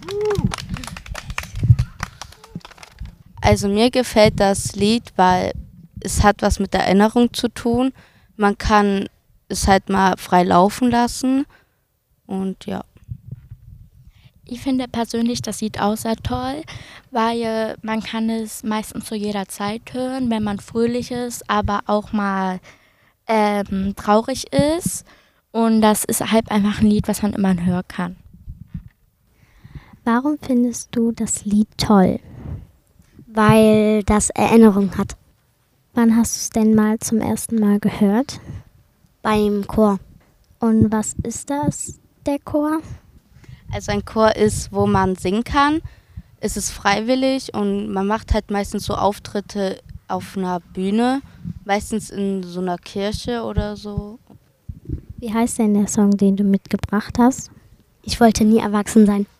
Also mir gefällt das Lied, weil es hat was mit Erinnerung zu tun. Man kann es halt mal frei laufen lassen und ja. Ich finde persönlich das Lied auch sehr toll, weil man kann es meistens zu jeder Zeit hören, wenn man fröhlich ist, aber auch mal traurig ist. Und das ist halt einfach ein Lied, was man immer hören kann. Warum findest du das Lied toll? Weil das Erinnerung hat. Wann hast du es denn mal zum ersten Mal gehört? Beim Chor. Und was ist das, der Chor? Also ein Chor ist, wo man singen kann. Es ist freiwillig und man macht halt meistens so Auftritte auf einer Bühne, meistens in so einer Kirche oder so. Wie heißt denn der Song, den du mitgebracht hast? Ich wollte nie erwachsen sein.